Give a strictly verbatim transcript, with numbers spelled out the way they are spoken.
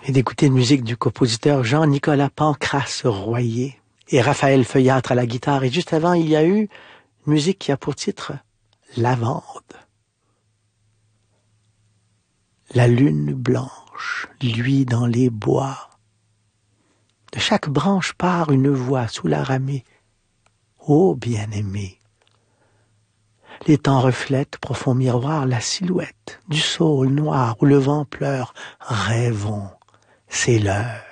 et d'écouter une musique du compositeur Jean-Nicolas Pancrace Royer et Raphaël Feuillâtre à la guitare. Et juste avant, il y a eu une musique qui a pour titre Lavande. La lune blanche luit dans les bois. De chaque branche part une voix sous la ramée. Ô bien-aimé! L'étang reflète, profond miroir, la silhouette du saule noir où le vent pleure. Rêvons, c'est l'heure.